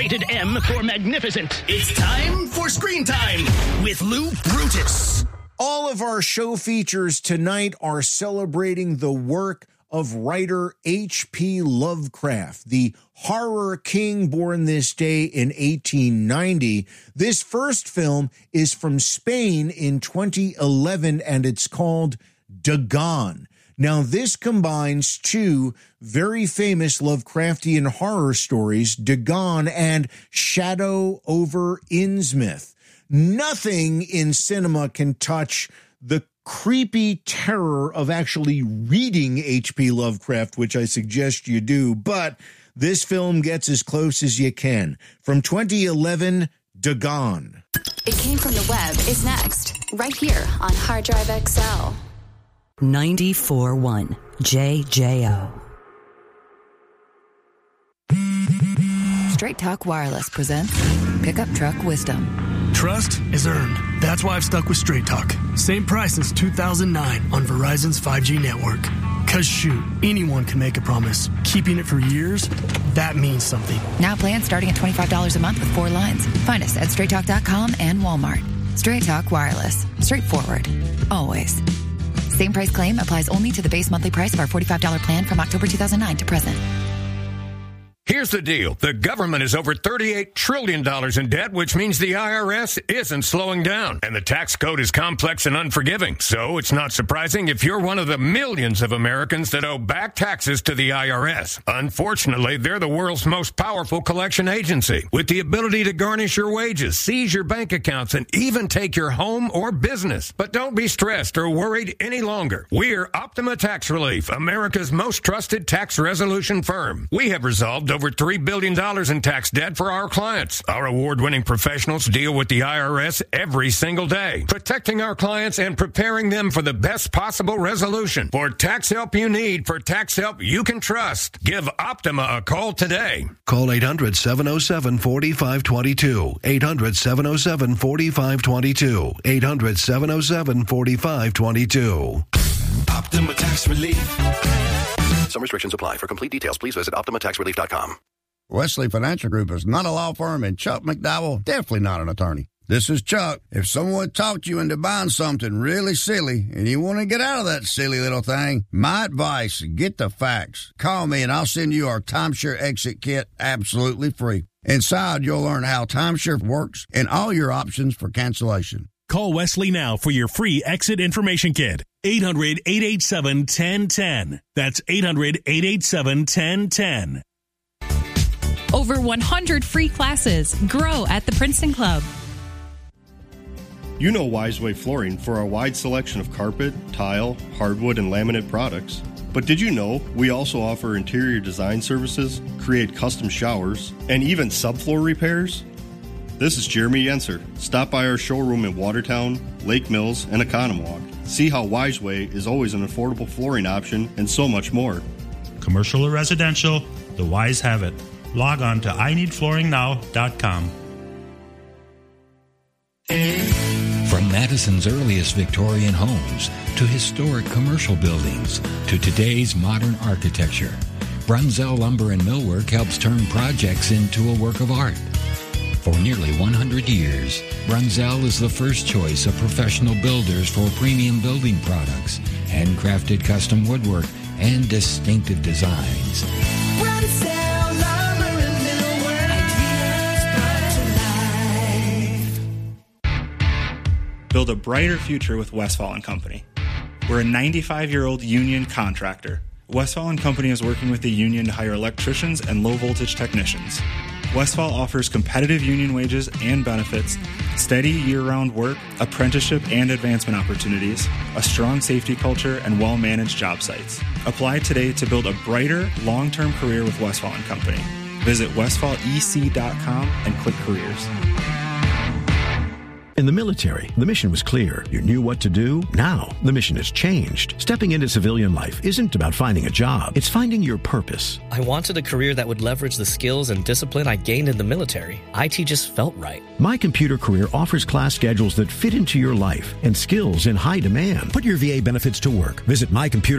Rated M for magnificent. It's time for Screen Time with Lou Brutus. All of our show features tonight are celebrating the work of writer H.P. Lovecraft, the horror king born this day in 1890. This first film is from Spain in 2011, and it's called Dagon. Now, this combines two very famous Lovecraftian horror stories, Dagon and Shadow over Innsmouth. Nothing in cinema can touch the creepy terror of actually reading H.P. Lovecraft, which I suggest you do, but this film gets as close as you can. From 2011, Dagon. It Came from the Web is next, right here on Hard Drive XL. 94.1 JJO. Straight Talk Wireless presents Pickup Truck Wisdom. Trust is earned. That's why I've stuck with Straight Talk. Same price since 2009 on Verizon's 5G network. Cause shoot, anyone can make a promise. Keeping it for years, that means something. Now plans starting at $25 a month with 4 lines. Find us at straighttalk.com and Walmart. Straight Talk Wireless. Straightforward. Always. Same price claim applies only to the base monthly price of our $45 plan from October 2009 to present. Here's the deal. The government is over $38 trillion in debt, which means the IRS isn't slowing down. And the tax code is complex and unforgiving. So it's not surprising if you're one of the millions of Americans that owe back taxes to the IRS. Unfortunately, they're the world's most powerful collection agency, with the ability to garnish your wages, seize your bank accounts, and even take your home or business. But don't be stressed or worried any longer. We're Optima Tax Relief, America's most trusted tax resolution firm. We have resolved over $3 billion in tax debt for our clients. Our award-winning professionals deal with the IRS every single day, protecting our clients and preparing them for the best possible resolution. For tax help you need, for tax help you can trust, give Optima a call today. Call 800-707-4522. 800-707-4522. 800-707-4522. Optima Tax Relief. Some restrictions apply. For complete details, please visit OptimaTaxRelief.com. Wesley Financial Group is not a law firm, and Chuck McDowell, definitely not an attorney. This is Chuck. If someone talked you into buying something really silly and you want to get out of that silly little thing, my advice, get the facts. Call me and I'll send you our timeshare exit kit absolutely free. Inside, you'll learn how timeshare works and all your options for cancellation. Call Wesley now for your free exit information kit. 800-887-1010. That's 800-887-1010. Over 100 free classes. Grow at the Princeton Club. You know Wiseway Flooring for our wide selection of carpet, tile, hardwood, and laminate products. But did you know we also offer interior design services, create custom showers, and even subfloor repairs? This is Jeremy Yenser. Stop by our showroom in Watertown, Lake Mills, and Oconomowoc. See how Wiseway is always an affordable flooring option and so much more. Commercial or residential, the Wise have it. Log on to INeedFlooringNow.com. From Madison's earliest Victorian homes to historic commercial buildings to today's modern architecture, Brunzell Lumber and Millwork helps turn projects into a work of art. For nearly 100 years, Brunzell is the first choice of professional builders for premium building products, handcrafted custom woodwork, and distinctive designs. Brunzell Lumber and Millwork, ideas brought to life. Build a brighter future with Westfall & Company. We're a 95-year-old union contractor. Westfall & Company is working with the union to hire electricians and low-voltage technicians. Westfall offers competitive union wages and benefits, steady year-round work, apprenticeship and advancement opportunities, a strong safety culture, and well-managed job sites. Apply today to build a brighter, long-term career with Westfall & Company. Visit westfallec.com and click careers. In the military, the mission was clear. You knew what to do. Now, the mission has changed. Stepping into civilian life isn't about finding a job. It's finding your purpose. I wanted a career that would leverage the skills and discipline I gained in the military. IT just felt right. My Computer Career offers class schedules that fit into your life and skills in high demand. Put your VA benefits to work. Visit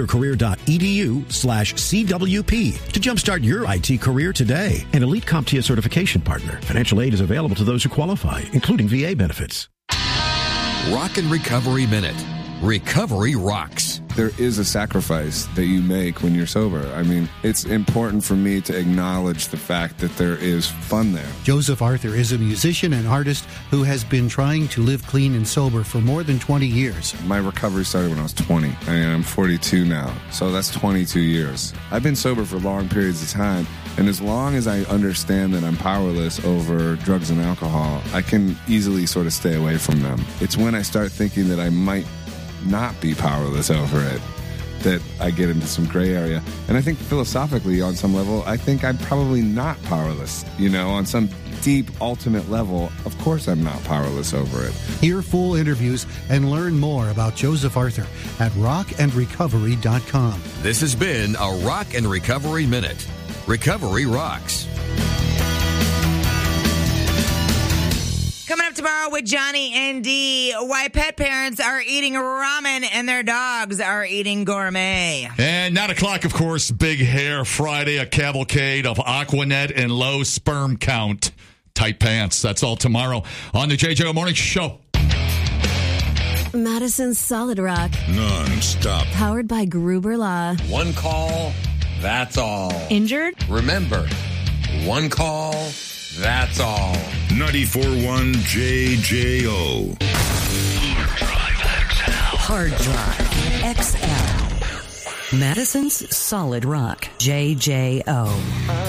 mycomputercareer.edu/CWP to jumpstart your IT career today. An elite CompTIA certification partner. Financial aid is available to those who qualify, including VA benefits. Rock and Recovery Minute. Recovery rocks. There is a sacrifice that you make when you're sober. I mean, it's important for me to acknowledge the fact that there is fun there. Joseph Arthur is a musician and artist who has been trying to live clean and sober for more than 20 years. My recovery started when I was 20, and I'm 42 now, so that's 22 years. I've been sober for long periods of time, and as long as I understand that I'm powerless over drugs and alcohol, I can easily sort of stay away from them. It's when I start thinking that I might not be powerless over it that I get into some gray area. And I think philosophically, on some level, I think I'm probably not powerless. You know, on some deep, ultimate level, of course I'm not powerless over it. Hear full interviews and learn more about Joseph Arthur at rockandrecovery.com. This has been a Rock and Recovery Minute. Recovery rocks. Coming up tomorrow with Johnny and Dee, why pet parents are eating ramen and their dogs are eating gourmet. And 9 o'clock, of course, Big Hair Friday, a cavalcade of Aquanet and low sperm count. Tight pants. That's all tomorrow on the JJO Morning Show. Madison's Solid Rock. Non-stop. Powered by Gruber Law. One call, that's all. Injured? Remember, one call, that's all. 94.1 JJO. Hard Drive XL. Madison's Solid Rock. JJO.